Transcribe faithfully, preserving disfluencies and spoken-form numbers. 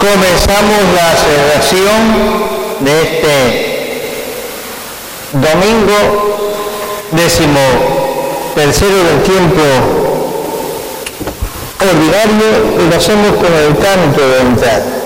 Comenzamos la celebración de este domingo décimo tercero del tiempo ordinario y lo hacemos con el canto de entrada.